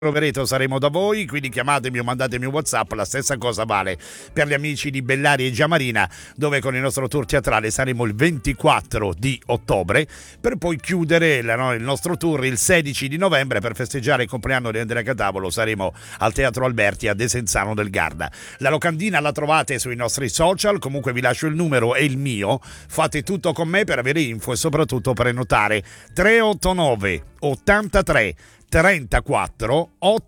Rovereto saremo da voi, quindi chiamatemi o mandatemi un WhatsApp. La stessa cosa vale per gli amici di Bellari e Giamarina, dove con il nostro tour teatrale saremo il 24 di ottobre per poi chiudere il nostro tour il 16 di novembre per festeggiare il compleanno di Andrea Catavolo. Saremo al Teatro Alberti a Desenzano del Garda. La locandina la trovate sui nostri social, comunque vi lascio il numero e il mio, fate tutto con me per avere info e soprattutto prenotare. 389 83 34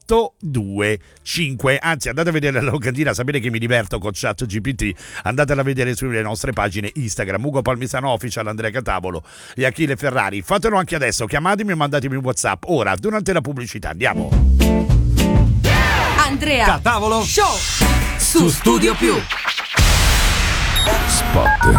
825. Anzi, andate a vedere la locandina, sapete che mi diverto con ChatGPT. Andatela a vedere sulle nostre pagine Instagram, Ugo Palmisano Official, Andrea Catavolo e Achille Ferrari. Fatelo anche adesso, chiamatemi e mandatemi un WhatsApp. Ora, durante la pubblicità, andiamo. Andrea Catavolo Show su Studio Più. Spot.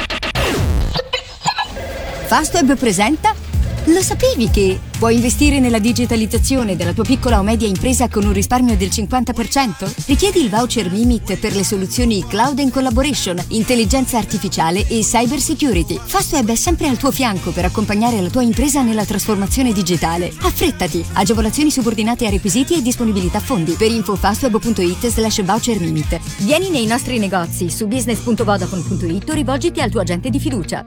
Fastweb presenta. Lo sapevi che puoi investire nella digitalizzazione della tua piccola o media impresa con un risparmio del 50%? Richiedi il voucher Mimit per le soluzioni Cloud and Collaboration, intelligenza artificiale e cyber security. Fastweb è sempre al tuo fianco per accompagnare la tua impresa nella trasformazione digitale. Affrettati! Agevolazioni subordinate a requisiti e disponibilità fondi. Per info fastweb.it/voucher Mimit. Vieni nei nostri negozi su business.vodafone.it o rivolgiti al tuo agente di fiducia.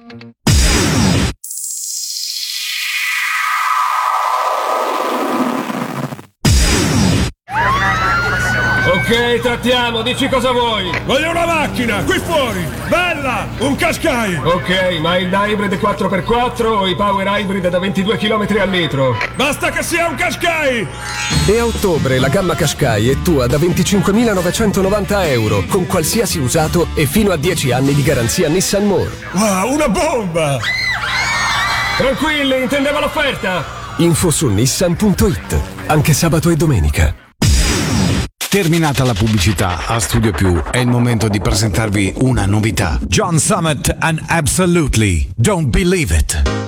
Ok, trattiamo, dici cosa vuoi. Voglio una macchina, qui fuori, bella, un Qashqai. Ok, ma il hybrid 4x4 o i power hybrid da 22 km al litro? Basta che sia un Qashqai. E a ottobre la gamma Qashqai è tua da 25.990 euro, con qualsiasi usato e fino a 10 anni di garanzia Nissan More. Wow, una bomba. Tranquilli, intendevo l'offerta. Info su nissan.it, anche sabato e domenica. Terminata la pubblicità, a Studio Più è il momento di presentarvi una novità. John Summit and Absolutely Don't Believe It.